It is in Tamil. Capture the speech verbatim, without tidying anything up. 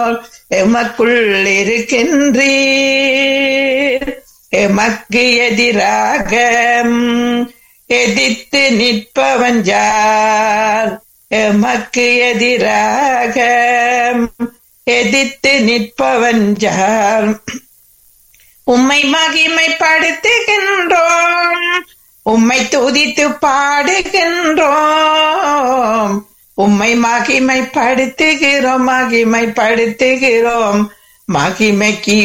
எமக்குள் இருக்கின்றீர். எமக்கு எதிராக எதிர்த்து நிற்பவன் யார்? எமக்கு எதிராக எதிர்த்து நிற்பவன் யார்? உம்மை மகிமைப்படுத்துகின்றோம், உம்மை துதித்து பாடுகின்றோம். உம்மை மகிமைப்படுத்துகிறோம், மகிமைப்படுத்துகிறோம். மகிமைக்கு